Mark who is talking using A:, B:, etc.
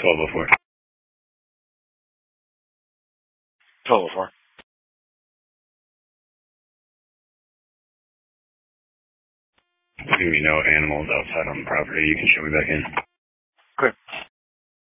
A: 1204.
B: 1204.
A: There's going to be no animals outside on the property. You can show me back in.